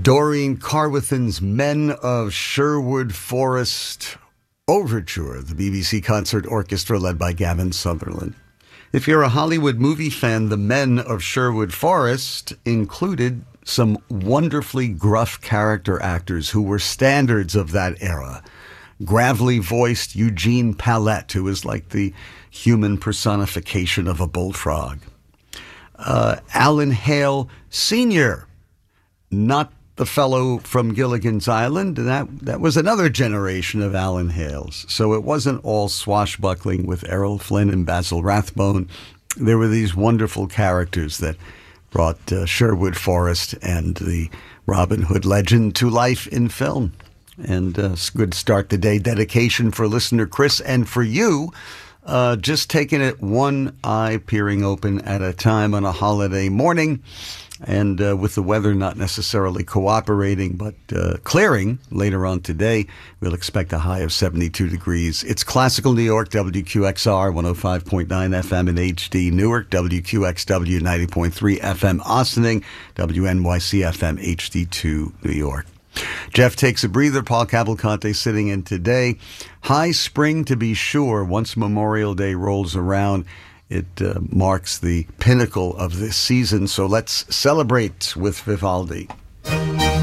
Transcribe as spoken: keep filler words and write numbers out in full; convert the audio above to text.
Doreen Carwithen's Men of Sherwood Forest Overture, the B B C Concert Orchestra led by Gavin Sutherland. If you're a Hollywood movie fan, the Men of Sherwood Forest included some wonderfully gruff character actors who were standards of that era. Gravelly-voiced Eugene Pallette, who was like the human personification of a bullfrog. Uh, Alan Hale Senior, not the fellow from Gilligan's Island. That that was another generation of Alan Hales. So it wasn't all swashbuckling with Errol Flynn and Basil Rathbone. There were these wonderful characters that brought uh, Sherwood Forest and the Robin Hood legend to life in film. And uh, good start the day dedication for listener Chris and for you. Uh, just taking it one eye peering open at a time on a holiday morning. And uh, with the weather not necessarily cooperating, but uh, clearing later on today, we'll expect a high of seventy-two degrees. It's Classical New York, W Q X R, one oh five point nine F M in H D Newark, W Q X W, ninety point three F M Ossining, W N Y C F M H D two New York. Jeff takes a breather. Paul Cavalcante sitting in today. High spring to be sure. Once Memorial Day rolls around, it uh, marks the pinnacle of this season. So let's celebrate with Vivaldi.